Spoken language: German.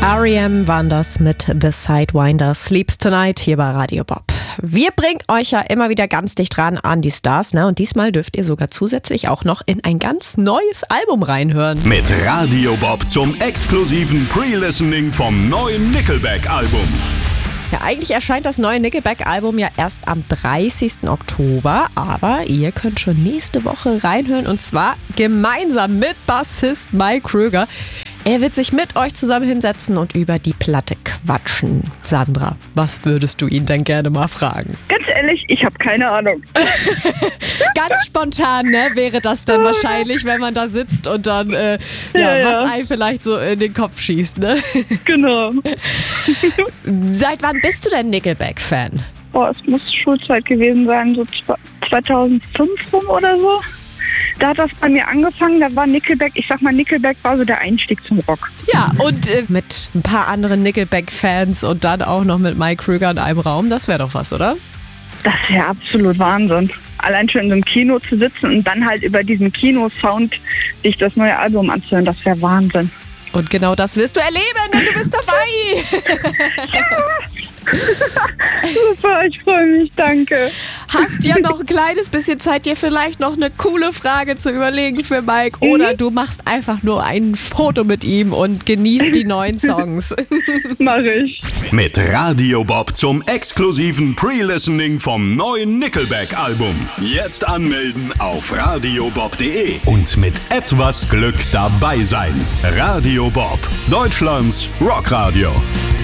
R.E.M. waren das mit The Sidewinder Sleeps Tonight hier bei Radio Bob. Wir bringen euch ja immer wieder ganz dicht ran an die Stars, ne? Und diesmal dürft ihr sogar zusätzlich auch noch in ein ganz neues Album reinhören. Mit Radio Bob zum exklusiven Pre-Listening vom neuen Nickelback-Album. Ja, eigentlich erscheint das neue Nickelback-Album ja erst am 30. Oktober, aber ihr könnt schon nächste Woche reinhören und zwar gemeinsam mit Bassist Mike Krüger. Er wird sich mit euch zusammen hinsetzen und über die Platte quatschen. Sandra, was würdest du ihn denn gerne mal fragen? Ganz ehrlich, ich habe keine Ahnung. Ganz spontan, ne, wäre das dann wahrscheinlich, wenn man da sitzt und dann, was einem vielleicht so in den Kopf schießt, ne? Genau. Seit wann bist du denn Nickelback-Fan? Es muss Schulzeit gewesen sein, so 2005 rum oder so. Da hat das bei mir angefangen, da war Nickelback, Nickelback war so der Einstieg zum Rock. Ja, und mit ein paar anderen Nickelback-Fans und dann auch noch mit Mike Krüger in einem Raum, das wäre doch was, oder? Das wäre absolut Wahnsinn. Allein schon in so einem Kino zu sitzen und dann halt über diesen Kinosound sich das neue Album anzuhören, das wäre Wahnsinn. Und genau das wirst du erleben, denn du bist dabei. Super, ich freue mich, danke. Hast ja noch ein kleines bisschen Zeit, dir vielleicht noch eine coole Frage zu überlegen für Mike. Oder du machst einfach nur ein Foto mit ihm und genießt die neuen Songs. Mach ich. Mit Radio Bob zum exklusiven Pre-Listening vom neuen Nickelback-Album. Jetzt anmelden auf radiobob.de und mit etwas Glück dabei sein. Radio Bob, Deutschlands Rockradio.